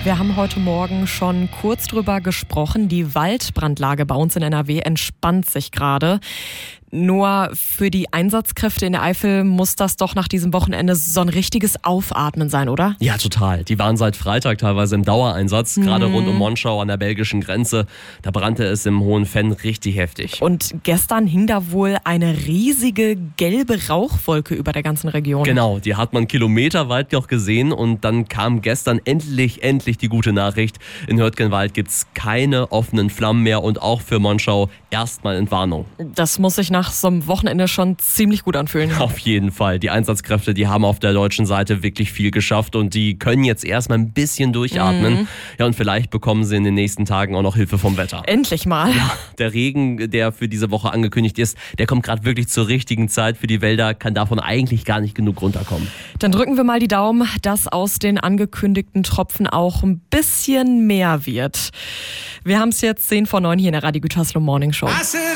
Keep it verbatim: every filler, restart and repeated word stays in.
Wir haben heute Morgen schon kurz drüber gesprochen. Die Waldbrandlage bei uns in N R W entspannt sich gerade. Nur für die Einsatzkräfte in der Eifel muss das doch nach diesem Wochenende so ein richtiges Aufatmen sein, oder? Ja, total. Die waren seit Freitag teilweise im Dauereinsatz, mhm. gerade rund um Monschau an der belgischen Grenze. Da brannte es im Hohen Venn richtig heftig. Und gestern hing da wohl eine riesige gelbe Rauchwolke über der ganzen Region. Genau, die hat man kilometerweit noch gesehen und dann kam gestern endlich, endlich die gute Nachricht. In Hürtgenwald gibt es keine offenen Flammen mehr und auch für Monschau erstmal Entwarnung. Das muss sich nach so einem Wochenende schon ziemlich gut anfühlen. Auf jeden Fall. Die Einsatzkräfte, die haben auf der deutschen Seite wirklich viel geschafft und die können jetzt erstmal ein bisschen durchatmen. Mhm. Ja, und vielleicht bekommen sie in den nächsten Tagen auch noch Hilfe vom Wetter. Endlich mal. Ja, der Regen, der für diese Woche angekündigt ist, der kommt gerade wirklich zur richtigen Zeit für die Wälder, kann davon eigentlich gar nicht genug runterkommen. Dann drücken wir mal die Daumen, dass aus den angekündigten Tropfen auch ein bisschen mehr wird. Wir haben es jetzt zehn vor neun hier in der Radio Gütersloh Morning Show.